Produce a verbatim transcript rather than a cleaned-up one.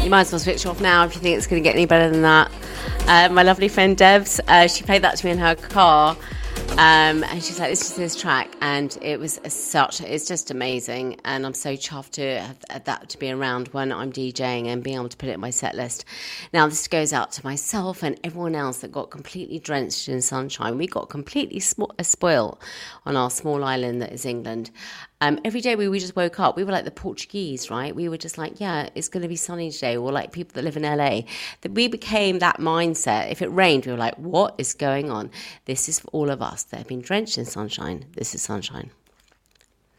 You might as well switch off now if you think it's going to get any better than that. Uh, my lovely friend Debs, uh, she played that to me in her car. Um, and she's like, this is this track, and it was a, such, it's just amazing, and I'm so chuffed to have that to be around when I'm DJing and being able to put it in my set list. Now, this goes out to myself and everyone else that got completely drenched in sunshine. We got completely spo- spoiled on our small island that is England. Um, every day we, we just woke up, we were like the Portuguese, right? We were just like, yeah, it's going to be sunny today, or like people that live in L A. That we became that mindset. If it rained, we were like, what is going on? This is for all of us that have been drenched in sunshine. This is sunshine.